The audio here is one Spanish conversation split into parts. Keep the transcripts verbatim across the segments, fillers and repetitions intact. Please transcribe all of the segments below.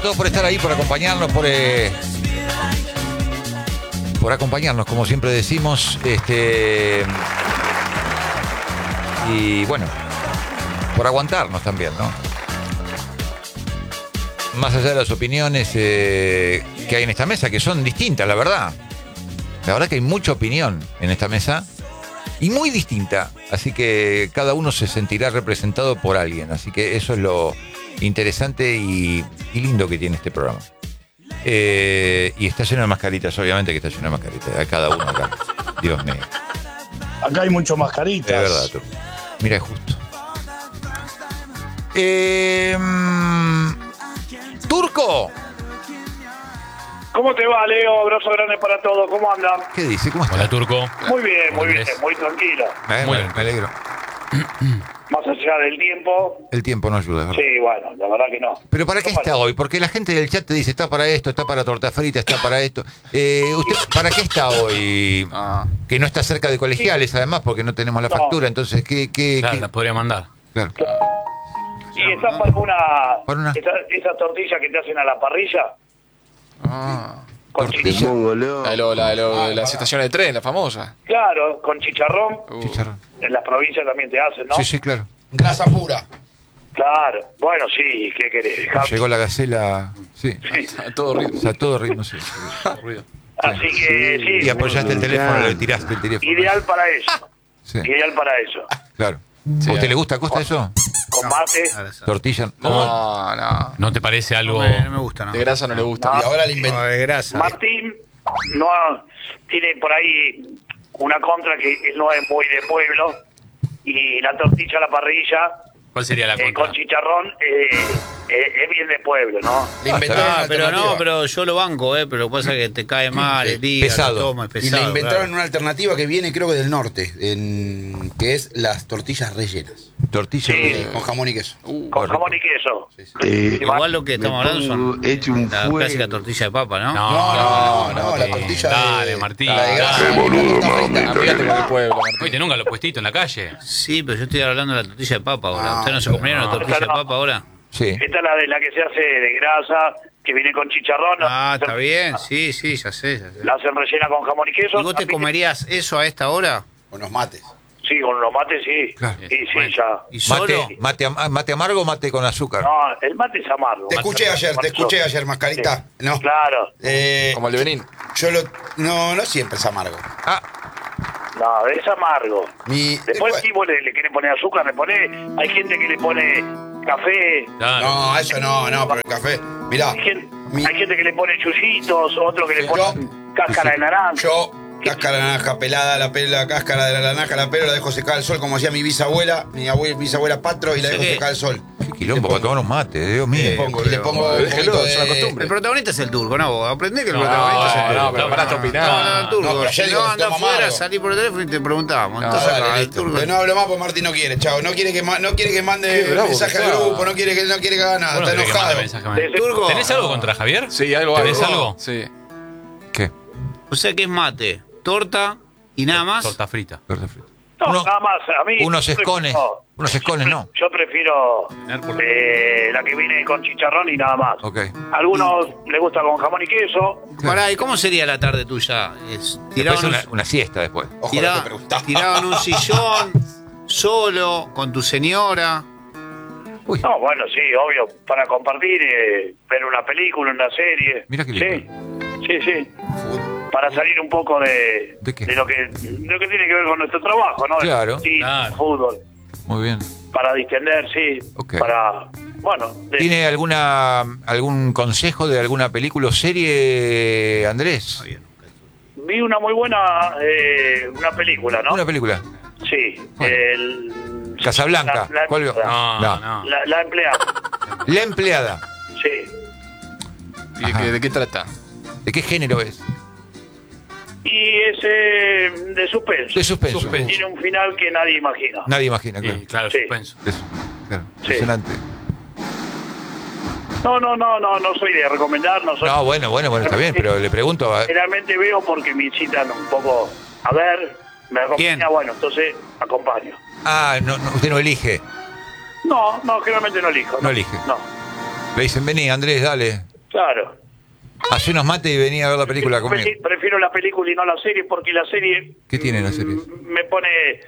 Todo por estar ahí, por acompañarnos, por eh, por acompañarnos, como siempre decimos, este y bueno, por aguantarnos también, ¿no? Más allá de las opiniones eh, que hay en esta mesa, que son distintas, la verdad. La verdad que hay mucha opinión en esta mesa y muy distinta, así que cada uno se sentirá representado por alguien, así que eso es lo interesante y, y lindo que tiene este programa. Eh, y está lleno de mascaritas, obviamente que está lleno de mascaritas, a cada uno acá. Dios mío. Acá hay muchas mascaritas. De verdad, Turco. Mira, es justo. Eh, Turco. ¿Cómo te va, Leo? Abrazo grande para todos. ¿Cómo andan? ¿Qué dice? ¿Cómo está? Hola, Turco. Muy bien, muy bien, Andrés. muy tranquilo. Eh, Muy me, bien. me alegro. Más allá del tiempo, El tiempo no ayuda, ¿verdad? sí, bueno, la verdad que no. Pero ¿para qué está hoy? Porque la gente del chat te dice, está para esto, está para torta frita, está para esto. Eh, ¿Usted para qué está hoy? Ah, Que no está cerca de colegiales, además, porque no tenemos la No. factura. Entonces, ¿qué? qué, claro, qué? la podría mandar. Claro. ¿Y está para una, Para una- Esa, esa tortilla que te hacen a la parrilla? Ah. Con Tortilla. chicharrón. La de, lo- la de lo- de las estaciones de tren, la famosa. Claro, con chicharrón. Uh. Chicharrón. En las provincias también te hacen, ¿no? Sí, sí, claro. Grasa pura. Claro. Bueno, sí, ¿qué querés? Javi? Llegó la gacela. Sí. Sí. Todo ritmo. O sea, todo ritmo, sí. Ruido. Así que sí, Y apoyaste el teléfono, le tiraste el teléfono. ideal para eso. Sí, Ideal para eso. claro. Sí, ¿A usted eh. le gusta, Costa, eso? Con mate. Tortilla. No, no. ¿No te parece algo? No me, no me gusta, no. De grasa no le gusta. No. Y ahora le inventó. No, de grasa. Martín no ha- tiene por ahí una contra que él no es muy de pueblo y la tortilla a la parrilla ¿Cuál sería la eh, contra? con chicharrón eh, eh, es bien de pueblo, ¿no? Le inventaron Ah, una pero no, alternativa. pero yo lo banco, eh, pero lo que pasa es que te cae mal el día, Pesado. lo tomo, es Y pesado. le inventaron claro. una alternativa que viene, creo que del norte, en- que es las tortillas rellenas. Tortilla. Sí. Con jamón y queso. Con correcto. jamón y queso. Sí, sí. Eh, Igual lo que estamos hablando son hecho un la fuego. clásica tortilla de papa, ¿no? No, No, no, no, la Martín. tortilla de. Dale, Martín. La de grasa. dale. la torta frita. Amigate con el pueblo, Martín. Oye, nunca lo he puestito en la calle. Sí, pero yo estoy hablando de la tortilla de papa ahora. Ah, ¿Ustedes no se pero comieron la no. tortilla de Esta no. papa ahora? Sí. Esta es la de la que se hace de grasa, que viene con chicharrón. Ah, la- está bien, sí, sí, ya sé, ya sé. La hacen rellena con jamón y queso. ¿Y vos te así que- comerías eso a esta hora? Con los mates. Sí, con los mates sí. Claro. Sí, sí, Bueno. ya. ¿Y solo? Mate, mate, am- mate amargo o mate con azúcar. No, el mate es amargo. Te Mate escuché amargo. ayer, te escuché ayer, mascarita. Sí. No. Claro. Eh, Como el de Benín. yo lo. No, no siempre es amargo. Ah, No, es amargo. Mi, Después después- si vos le, le querés poner azúcar, le ponés. Hay gente que le pone café. Claro. No, eso no, no, pero el café. Mirá, Hay gente, mi- hay gente que le pone chullitos, otro que le pone Yo- cáscara de naranja. yo, cáscara de naranja pelada, la, pel- la cáscara de la naranja, la pelo la dejo secar al sol, como hacía mi bisabuela, mi abuela, bisabuela Patro, y la Sí dejo que- secar al sol. qué quilombo para tomar unos mates, Dios mío. Le pongo, le pongo un Déjelo, poquito es una de... costumbre. El protagonista es el turco, ¿no? Vos aprendés que el No, protagonista es el no, turco. no, pero paraste a opinar. No, no, el turco. No, pero ya si digo no, que anda toma afuera, amargo. salí por el teléfono y te preguntamos. No, Entonces, dale, acá, el listo. turco. Pero no hablo más porque Martín no quiere, chao. No quiere que, ma- no quiere que mande Qué bravo mensaje que al está. grupo, no quiere que, no quiere que haga nada, Vos no está querés que mande enojado. mensaje, man. Turco. ¿Tenés algo contra Javier? Sí, algo ¿Tenés algo. algo? Sí. ¿Qué? O sea que es mate, torta y nada más. Torta frita. Torta frita. No, Uno- nada más. A mí. Unos yo escones. prefiero- Unos escones no. Yo prefiero Tener por- eh, la que viene con chicharrón y nada más. Ok. Algunos les gusta con jamón y queso. Pará, ¿y cómo sería la tarde tuya? Es, Después tiraban, una, un, una siesta después. Ojo lo tira- que preguntaba. tiraban un sillón solo con tu señora. Uy, No, bueno, sí, obvio, para compartir, eh, ver una película, una serie. Mira qué Sí, lindo. sí, sí. Para salir un poco de, ¿De qué? lo que de lo que tiene que ver con nuestro trabajo, ¿no? Claro. Sí, Claro. fútbol. muy bien. Para distender, sí. Ok. Para, bueno, de- ¿Tiene alguna algún consejo de alguna película o serie, Andrés? vi una muy buena, eh, una película, ¿no? Una película. Sí, Bueno. el... Casablanca. La, la- ¿Cuál vio? No, No. no. la- la empleada, La empleada. sí. ¿Y de Ajá. qué, de qué trata? ¿De qué género es? Y es eh, de suspenso. De suspenso. Suspenso. Tiene un final que nadie imagina. Nadie imagina, claro. Sí, claro, Sí. suspenso. Eso, claro. Sí. Impresionante. No, no, no, no, no soy de recomendar, no soy... No, bueno, bueno, bueno, está bien, pero le pregunto. a- Generalmente veo porque me incitan un poco a ver, me acompaña, ¿Quién? bueno, entonces acompaño. Ah, no, no, usted no elige. No, no, generalmente no elijo. No elige. No. Le dicen, vení, Andrés, dale. Claro. Hace unos mates y venía a ver la película conmigo. Prefi- Prefiero la película y no la serie porque la serie... ¿Qué tiene la serie? mm, Me pone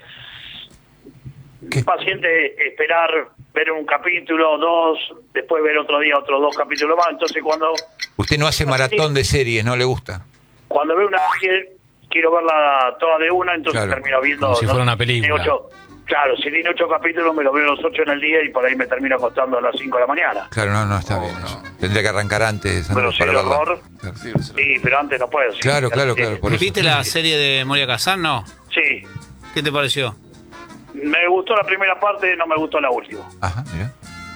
¿Qué? paciente esperar ver un capítulo, dos, después ver otro día otros dos capítulos más. Entonces cuando Usted no hace maratón de series, ¿no le gusta? cuando veo una serie quiero verla toda de una, entonces Claro. termino viendo... Como si ¿no? fuera una película. Tiene ocho- claro, si tiene ocho capítulos me lo veo los ocho en el día y por ahí me termino acostando a las cinco de la mañana. Claro, no, no, está Oh, bien. no. eso. Tendría que arrancar antes Pero Andrés, sí, para el verla. horror. Claro, Sí, se lo- Sí, pero antes no puedo. sí. claro, claro, claro, por eso. ¿Viste la serie de Moria Kazan? No. Sí. ¿Qué te pareció? Me gustó la primera parte, no me gustó la última. Ajá, mira.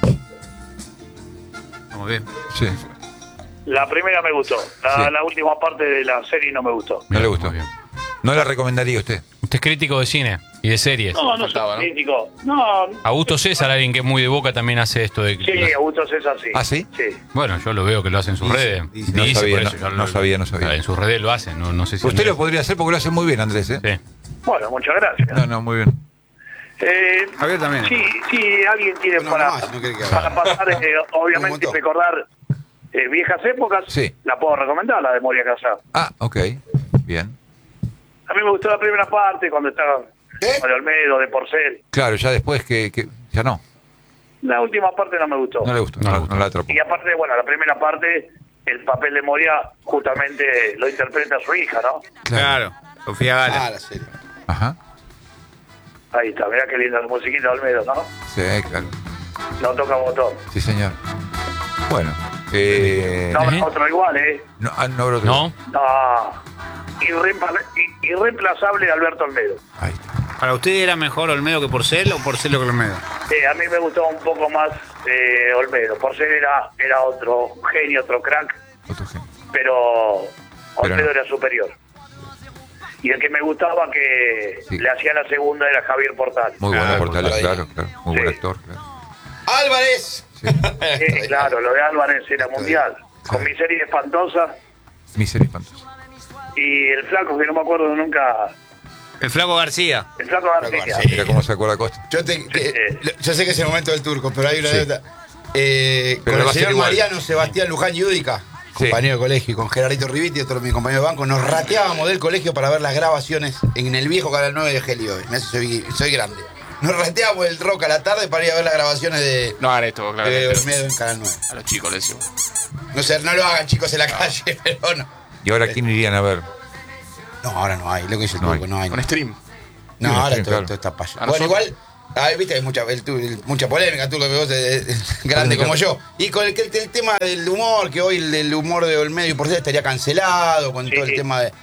Muy bien. Sí, La primera me gustó. La, Sí. la última parte de la serie no me gustó. no le gustó. Muy bien. No la recomendaría a usted. Usted es crítico de cine y de series. No, no faltaba, soy ¿no? crítico. No, Augusto César, alguien que es muy de Boca, también hace esto de... sí, Augusto César sí. ¿Ah, sí? Sí. Bueno, yo lo veo que lo hace en sus Dice, redes. dice. No sabía, por no- eso yo no sabía, no sabía. En sus redes lo hace, no, no sé si... Usted Andrés- lo podría hacer porque lo hace muy bien, Andrés, ¿eh? Sí. Bueno, muchas gracias. No, no, muy bien. Eh, Javier también. Sí, sí, alguien tiene Bueno, para, más, no quiere que para haga. pasar, eh, Un obviamente, montón. recordar eh, viejas épocas. Sí. La puedo recomendar, la de Moria Kazan. Ah, ok. Bien. A mí me gustó la primera parte cuando estaba ¿Qué? Mario Olmedo, de Porcel. Claro, ya después que, que ya no. La última parte no me gustó. No le gustó, No no, le no gustó. la atrapó. Y aparte, bueno, la primera parte, el papel de Moria justamente lo interpreta su hija, ¿no? Claro. Sofía Gala. Ah, la serie. Ajá. Ahí está, mirá qué linda la musiquita de Olmedo, ¿no? Sí, claro. No toca botón. Sí, señor. Bueno. Eh, No, Ajá. otro igual, ¿eh? no, ah, no habrá otro. ¿No? No. Irreempa- i- irreemplazable Alberto Olmedo. Ahí está. ¿Para usted era mejor Olmedo que Porcel o Porcel que Olmedo? Eh, a mí me gustó un poco más eh, Olmedo. Porcel era, era otro genio, otro crack, Otro genio. pero Pero Olmedo no. era superior. Y el que me gustaba que Sí. le hacía la segunda era Javier Portal. Muy bueno, Claro, Portales, por ahí. claro, claro. Muy buen Sí. actor, claro. ¡Álvarez! Sí. Sí, claro, lo de Álvarez era mundial. Con Claro. Miseria Espantosa Miseria espantosa. y el flaco, que no me acuerdo nunca, El Flaco García. el flaco García. García. Mira cómo sacó la costa. Yo, te, que- Eh. lo- yo sé que es el momento del turco, pero hay una Sí. anécdota. Eh, Pero con lo va el a hacer señor igual. Mariano Sebastián Luján Yudica, Sí. compañero de colegio, y con Gerardito Riviti, otro de mis compañeros de banco, nos rateábamos del colegio para ver las grabaciones en el viejo Canal nueve de Helio. Me hace, soy, soy grande. Nos rateábamos del rock a la tarde para ir a ver las grabaciones de, No hagan esto, claro. de Olmedo en Canal nueve. A los chicos les digo. No sé, no lo hagan chicos en la calle, pero no. ¿Y ahora quién irían a ver? No, ahora no hay, lo que dice el No turco, hay. no hay. Con stream. No, Sí, ahora sí, todo, claro. todo está payo. A Bueno, nosotros- igual, ay, viste, hay mucha, el, tu- el- mucha polémica, tú lo que vos, eh, eh, grande Polémica. como yo. Y con el, el- el tema del humor, que hoy el del humor de Olmedo y Porcel estaría cancelado, con Sí, todo el sí. tema de.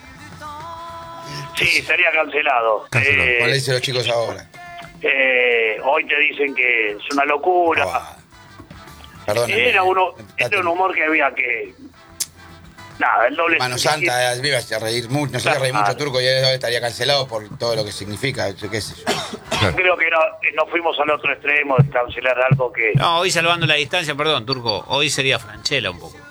Sí, sería cancelado. Cancelado. Eh, ¿Cuál le dicen los chicos ahora? eh, hoy te dicen que es una locura. Ah, Perdón. Era, uno, era un humor que había que... Nada, el doble... Mano Santa, me iba a reír mucho, no sé, reír Claro. mucho turco y hoy estaría cancelado por todo lo que significa, yo qué sé yo. Claro. Creo que no, no fuimos al otro extremo de cancelar algo que... No, hoy salvando la distancia, perdón, Turco, hoy sería Franchella un poco.